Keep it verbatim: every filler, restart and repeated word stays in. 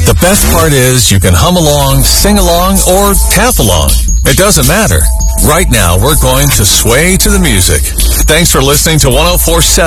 The best part is you can hum along, sing along, or tap along. It doesn't matter. Right now, we're going to sway to the music. Thanks for listening to one oh four point seven